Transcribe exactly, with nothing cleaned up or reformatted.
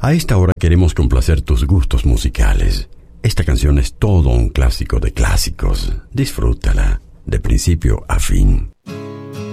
A esta hora queremos complacer tus gustos musicales. Esta canción es todo un clásico de clásicos. Disfrútala de principio a fin.